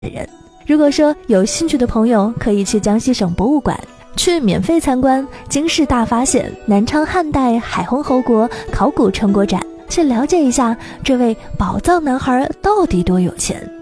人。如果说有兴趣的朋友，可以去江西省博物馆去免费参观惊世大发现南昌汉代海昏侯国考古成果展，去了解一下这位宝藏男孩到底多有钱。